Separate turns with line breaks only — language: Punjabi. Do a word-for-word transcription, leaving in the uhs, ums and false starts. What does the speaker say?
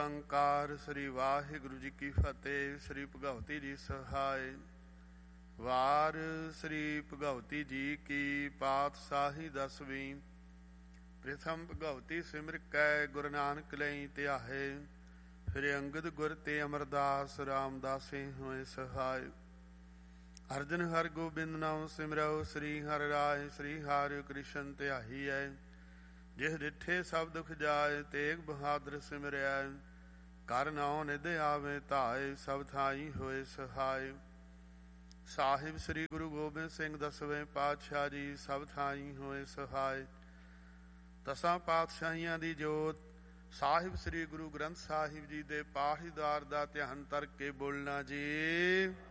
ਓੰਕਾਰ। ਸ੍ਰੀ ਵਾਹਿਗੁਰੂ ਜੀ ਕੀ ਫਤਿਹ। ਸ੍ਰੀ ਭਗਵਤੀ ਜੀ ਸਹਾਇ। ਵਾਰ ਸ੍ਰੀ ਭਗਵਤੀ ਜੀ ਕੀ ਪਾਤਸ਼ਾਹੀ ਦਸਵੀਂ। ਪ੍ਰਥਮ ਭਗਵਤੀ ਸਿਮਰ ਕੈ ਗੁਰੂ ਨਾਨਕ ਲਈ ਧਿਆਹੇ। ਫਿਰ ਅੰਗਦ ਗੁਰ ਤੇ ਅਮਰਦਾਸ ਰਾਮਦਾਸੇ ਹੋਏ ਸਹਾਇ। ਅਰਜਨ ਹਰ ਗੋਬਿੰਦ ਨਾਮ ਸਿਮਰਉ। ਸ੍ਰੀ ਹਰਿ ਰਾਇ ਸ੍ਰੀ ਹਰਿ ਕ੍ਰਿਸ਼ਨ ਧਿਆਹੀਐ। ਜਿਹ ਡਿਠੇ ਸਭ ਦੁਖ ਜਾਏ। ਤੇਗ ਬਹਾਦਰ ਸਿਮਰਿਆ। ਕਰ ਨਾਉ ਨਿਧ ਆਵੇ ਧਾਇ। ਸਭ ਥਾਈ ਹੋਏ ਸਹਾਇ। ਸਾਹਿਬ ਸ੍ਰੀ ਗੁਰੂ ਗੋਬਿੰਦ ਸਿੰਘ ਦਸਵੇਂ ਪਾਤਸ਼ਾਹ ਜੀ ਸਭ ਥਾਈ ਹੋਏ ਸਹਾਇ। ਦਸਾਂ ਪਾਤਸ਼ਾਹੀਆਂ ਦੀ ਜੋਤ ਸਾਹਿਬ ਸ੍ਰੀ ਗੁਰੂ ਗ੍ਰੰਥ ਸਾਹਿਬ ਜੀ ਦੇ ਪਾਠੀਦਾਰ ਦਾ ਧਿਆਨ ਧਰ ਕੇ ਬੋਲਣਾ ਜੀ।